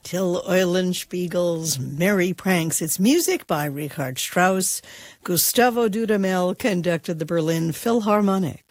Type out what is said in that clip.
Till Eulenspiegel's Merry Pranks. It's music by Richard Strauss. Gustavo Dudamel conducted the Berlin Philharmonic.